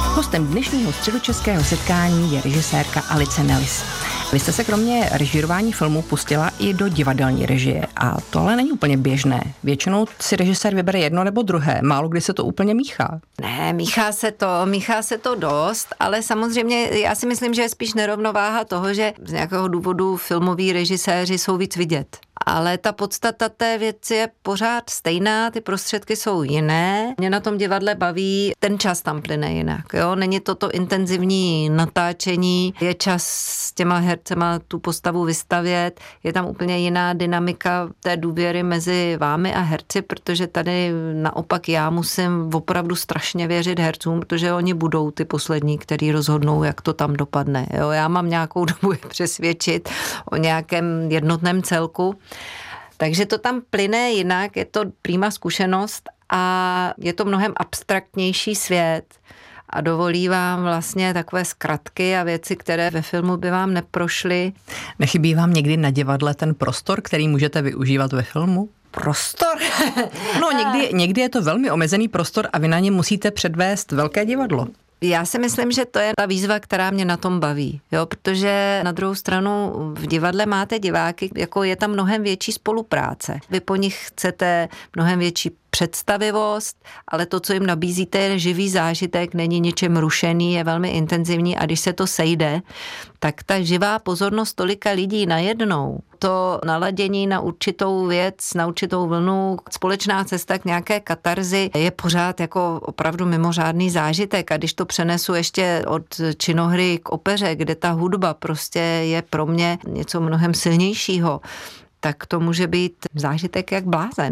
Hostem dnešního středočeského setkání je režisérka Alice Nellis. Vy jste se kromě režírování filmů pustila i do divadelní režie a to ale není úplně běžné. Většinou si režisér vybere jedno nebo druhé, málo kdy se to úplně míchá. Ne, míchá se to dost, ale samozřejmě já si myslím, že je spíš nerovnováha toho, že z nějakého důvodu filmoví režiséři jsou víc vidět. Ale ta podstata té věci je pořád stejná, ty prostředky jsou jiné. Mě na tom divadle baví, ten čas tam plyne jinak. Jo? Není to intenzivní natáčení, je čas s těma hercema tu postavu vystavět, je tam úplně jiná dynamika té důvěry mezi vámi a herci, protože tady naopak já musím opravdu strašně věřit hercům, protože oni budou ty poslední, který rozhodnou, jak to tam dopadne. Jo? Já mám nějakou dobu je přesvědčit o nějakém jednotném celku. Takže to tam plyne jinak, je to prima zkušenost a je to mnohem abstraktnější svět a dovolí vám vlastně takové zkratky a věci, které ve filmu by vám neprošly. Nechybí vám někdy na divadle ten prostor, který můžete využívat ve filmu? Prostor? No, někdy je to velmi omezený prostor a vy na něm musíte předvést velké divadlo. Já si myslím, že to je ta výzva, která mě na tom baví, jo, protože na druhou stranu v divadle máte diváky, jako je tam mnohem větší spolupráce. Vy po nich chcete mnohem větší představivost, ale to, co jim nabízíte, je živý zážitek, není ničem rušený, je velmi intenzivní a když se to sejde, tak ta živá pozornost tolika lidí najednou, to naladění na určitou věc, na určitou vlnu, společná cesta k nějaké katarzi je pořád jako opravdu mimořádný zážitek a když to přenesu ještě od činohry k opeře, kde ta hudba prostě je pro mě něco mnohem silnějšího, tak to může být zážitek jak blázen.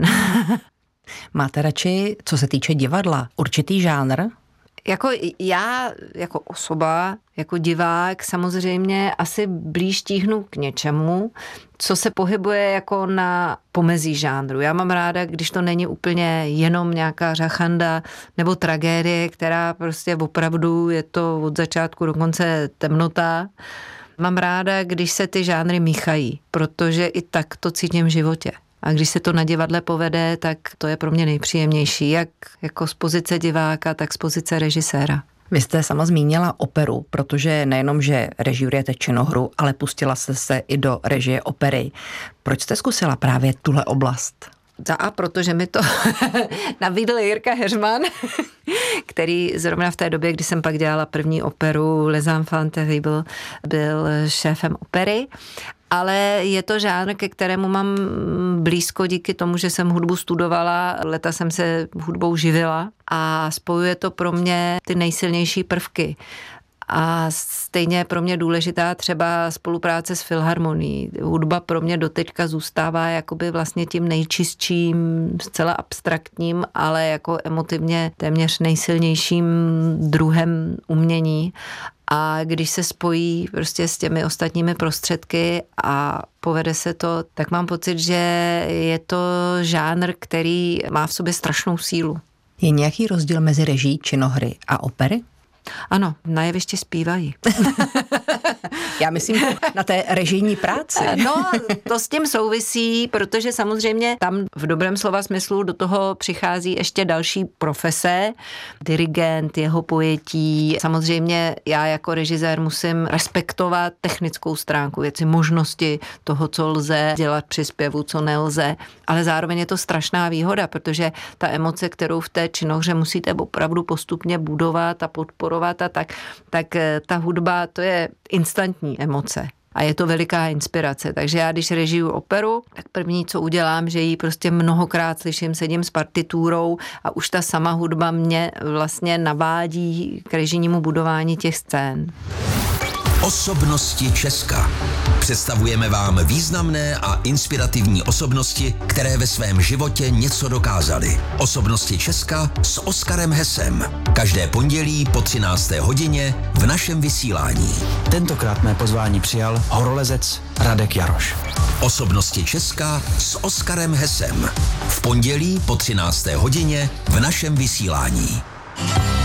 Máte radši, co se týče divadla, určitý žánr? Jako já, jako osoba, jako divák, samozřejmě asi blíž tíhnu k něčemu, co se pohybuje jako na pomezí žánru. Já mám ráda, když to není úplně jenom nějaká řachanda nebo tragédie, která prostě opravdu je to od začátku do konce temnota. Mám ráda, když se ty žánry míchají, protože i tak to cítím v životě. A když se to na divadle povede, tak to je pro mě nejpříjemnější, jak jako z pozice diváka, tak z pozice režiséra. Vy jste sama zmínila operu, protože nejenom, že režírujete činohru, ale pustila jste se i do režie opery. Proč jste zkusila právě tuhle oblast? Protože mi to nabídl Jirka Heřman, který zrovna v té době, kdy jsem pak dělala první operu Les Enfants Terribles, byl šéfem opery. Ale je to žánr, ke kterému mám blízko díky tomu, že jsem hudbu studovala, leta jsem se hudbou živila a spojuje to pro mě ty nejsilnější prvky. A stejně je pro mě důležitá třeba spolupráce s filharmonií. Hudba pro mě doteďka zůstává jakoby vlastně tím nejčistším, zcela abstraktním, ale jako emotivně téměř nejsilnějším druhem umění. A když se spojí prostě s těmi ostatními prostředky a povede se to, tak mám pocit, že je to žánr, který má v sobě strašnou sílu. Je nějaký rozdíl mezi režií činohry a opery? Ano, na jevišti zpívají. Já myslím na té režijní práci. No, to s tím souvisí, protože samozřejmě tam v dobrém slova smyslu do toho přichází ještě další profese, dirigent, jeho pojetí. Samozřejmě já jako režisér musím respektovat technickou stránku věci, možnosti toho, co lze dělat při zpěvu, co nelze, ale zároveň je to strašná výhoda, protože ta emoce, kterou v té činohře musíte opravdu postupně budovat a podporovat a tak ta hudba, to je instantní emoce. A je to veliká inspirace. Takže já, když režiju operu, tak první, co udělám, že ji prostě mnohokrát slyším, sedím s partiturou a už ta sama hudba mě vlastně navádí k režijnímu budování těch scén. Osobnosti Česka. Představujeme vám významné a inspirativní osobnosti, které ve svém životě něco dokázaly. Osobnosti Česka s Oskarem Hesem. Každé pondělí po 13. hodině v našem vysílání. Tentokrát mé pozvání přijal horolezec Radek Jaroš. Osobnosti Česka s Oskarem Hesem. V pondělí po 13. hodině v našem vysílání.